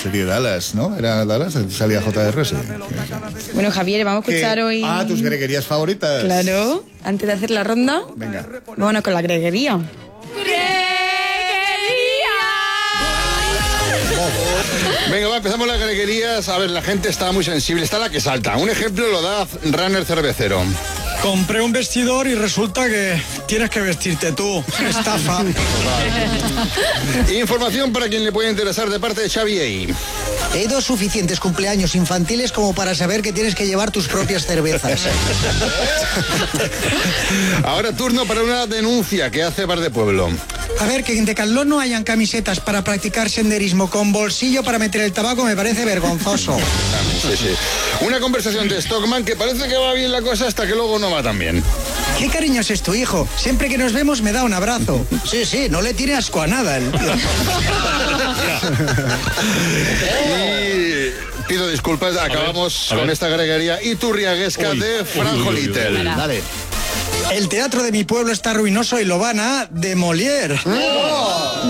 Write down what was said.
serie Dallas, ¿no? ¿Era Dallas? Salía JR, sí. Bueno, Javier, vamos a escuchar hoy... tus greguerías favoritas. Claro, antes de hacer la ronda, Venga. vámonos con la greguería. Venga, va, empezamos las greguerías. A ver, la gente está muy sensible. Está la que salta. Un ejemplo lo da Runner Cervecero. Compré un vestidor y resulta que tienes que vestirte tú. Estafa. Información para quien le pueda interesar de parte de Xavi Ey. He ido suficientes cumpleaños infantiles como para saber que tienes que llevar tus propias cervezas. Ahora turno para una denuncia que hace Bar de Pueblo. A ver, que en Decathlon no hayan camisetas para practicar senderismo con bolsillo para meter el tabaco me parece vergonzoso. Sí, sí. Una conversación de Stockman que parece que va bien la cosa hasta que luego no va tan bien. Qué cariñoso es tu hijo. Siempre que nos vemos me da un abrazo. Sí, no le tiene asco a nada. Y pido disculpas, acabamos con esta greguería iturriaguesca de Franjo Little. Dale. El teatro de mi pueblo está ruinoso y lo van a demoler.